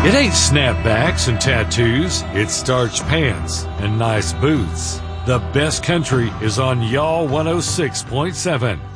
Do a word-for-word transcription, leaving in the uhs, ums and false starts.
It ain't snapbacks and tattoos, it's starched pants and nice boots. The best country is on Y'all one oh six point seven.